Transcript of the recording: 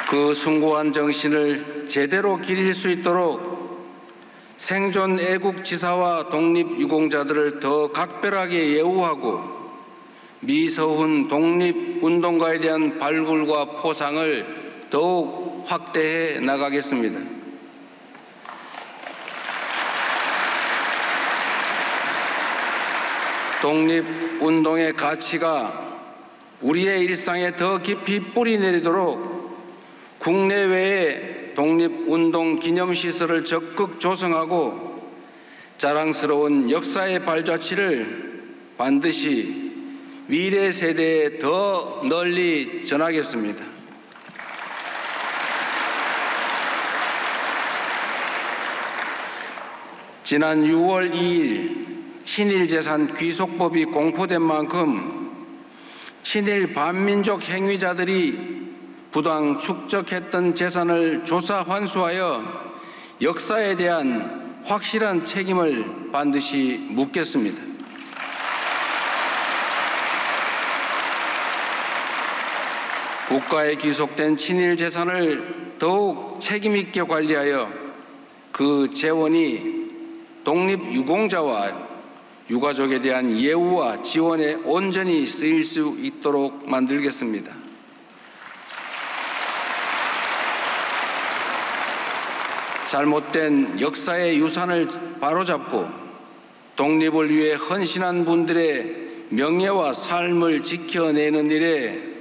그 숭고한 정신을 제대로 기릴 수 있도록 생존 애국지사와 독립유공자들을 더 각별하게 예우하고 미서훈 독립운동가에 대한 발굴과 포상을 더욱 확대해 나가겠습니다. 독립운동의 가치가 우리의 일상에 더 깊이 뿌리 내리도록 국내외에 독립운동 기념시설을 적극 조성하고 자랑스러운 역사의 발자취를 반드시 미래 세대에 더 널리 전하겠습니다. 지난 6월 2일 친일재산 귀속법이 공포된 만큼 친일 반민족 행위자들이 부당 축적했던 재산을 조사 환수하여 역사에 대한 확실한 책임을 반드시 묻겠습니다. 국가에 귀속된 친일 재산을 더욱 책임 있게 관리하여 그 재원이 독립유공자와 유가족에 대한 예우와 지원에 온전히 쓰일 수 있도록 만들겠습니다. 잘못된 역사의 유산을 바로잡고 독립을 위해 헌신한 분들의 명예와 삶을 지켜내는 일에